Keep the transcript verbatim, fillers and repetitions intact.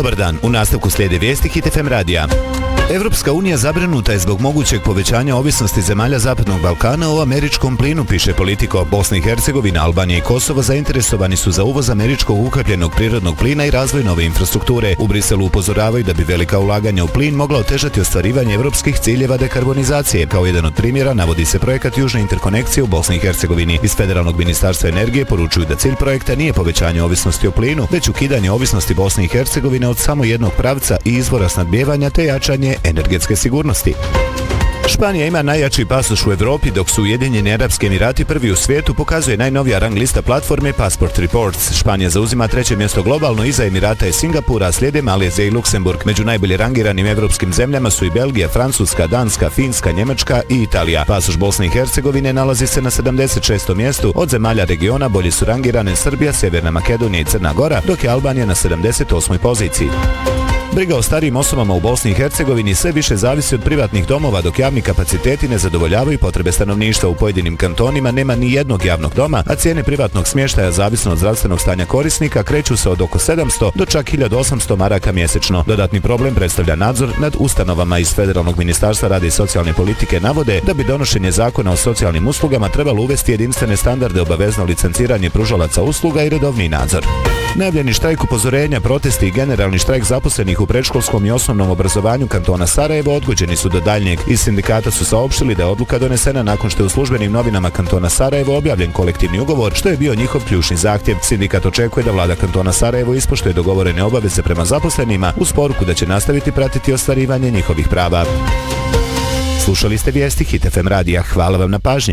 Dobar dan, u nastavku slijede vijesti Hit F M radija. Evropska unija zabrinuta je zbog mogućeg povećanja ovisnosti zemalja Zapadnog Balkana o američkom plinu, piše Politico. Bosna i Hercegovina, Albanija i Kosovo zainteresovani su za uvoz američkog ukapljenog prirodnog plina i razvoj nove infrastrukture. U Briselu upozoravaju da bi velika ulaganja u plin mogla otežati ostvarivanje evropskih ciljeva dekarbonizacije. Kao jedan od primjera navodi se projekat Južne interkonekcije u Bosni i Hercegovini. Iz Federalnog ministarstva energije poručuju da cilj projekta nije povećanje ovisnosti o plinu, već ukidanje ovisnosti Bosne i Hercegovine od samo jednog pravca i izvora snabdijevanja te jačanje energetske sigurnosti. Španija ima najjači pasoš u Evropi, dok su Ujedinjeni Arapski Emirati prvi u svijetu, pokazuje najnovija rang lista platforme Passport Reports. Španija zauzima treće mjesto globalno, iza Emirata i Singapura, a slijede Malezija i Luksemburg. Među najbolje rangiranim evropskim zemljama su i Belgija, Francuska, Danska, Finska, Njemačka i Italija. Pasoš Bosne i Hercegovine nalazi se na sedamdeset šestom mjestu. Od zemalja regiona bolje su rangirane Srbija, Sjeverna Makedonija i Crna Gora, dok je Albanija na sedamdeset osmoj poziciji. Briga o starijim osobama u Bosni i Hercegovini sve više zavisi od privatnih domova, dok javni kapaciteti ne zadovoljavaju potrebe stanovništva. U pojedinim kantonima nema ni jednog javnog doma, a cijene privatnog smještaja zavisno od zdravstvenog stanja korisnika kreću se od oko sedamsto do čak hiljadu osamsto maraka mjesečno. Dodatni problem predstavlja nadzor nad ustanovama. Iz Federalnog ministarstva rada i socijalne politike navode da bi donošenje zakona o socijalnim uslugama trebalo uvesti jedinstvene standarde, obavezno licenciranje pružalaca usluga i redovni nadzor. Najavljeni štrajk upozorenja, protesti i generalni štrajk zaposlenih u predškolskom i osnovnom obrazovanju kantona Sarajevo odgođeni su do daljnjeg. Iz sindikata su saopštili da je odluka donesena nakon što je u službenim novinama kantona Sarajevo objavljen kolektivni ugovor, što je bio njihov ključni zahtjev. Sindikat očekuje da vlada kantona Sarajevo ispoštuje dogovorene obaveze prema zaposlenima uz poruku da će nastaviti pratiti ostvarivanje njihovih prava. Slušali ste vijesti Hit F M radija. Hvala vam na pažnji.